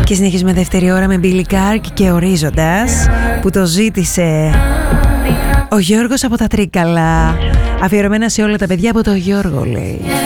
Και συνεχίζουμε δεύτερη ώρα με Billy Cark και Ορίζοντας, που το ζήτησε ο Γιώργος από τα Τρίκαλα. Αφιερωμένα σε όλα τα παιδιά από το Γιώργο, λέει.